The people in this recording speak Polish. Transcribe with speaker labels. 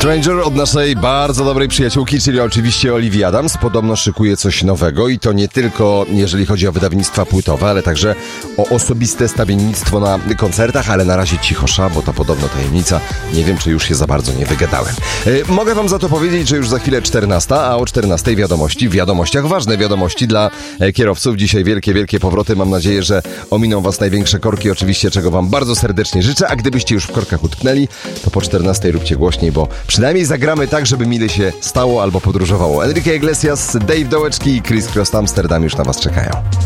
Speaker 1: Stranger od naszej bardzo dobrej przyjaciółki, czyli oczywiście Olivia Adams. Podobno szykuje coś nowego i to nie tylko jeżeli chodzi o wydawnictwa płytowe, ale także o osobiste stawiennictwo na koncertach, ale na razie cichosza, bo to podobno tajemnica. Nie wiem, czy już się za bardzo nie wygadałem. Mogę wam za to powiedzieć, że już za chwilę 14, a o 14 wiadomości, w wiadomościach ważne wiadomości dla kierowców. Dzisiaj wielkie powroty. Mam nadzieję, że ominą was największe korki, oczywiście, czego wam bardzo serdecznie życzę, a gdybyście już w korkach utknęli, to po 14 róbcie głośniej, bo przynajmniej zagramy tak, żeby mile się stało albo podróżowało. Enrique Iglesias, Dave Dołeczki i Chris Cross Amsterdam już na was czekają.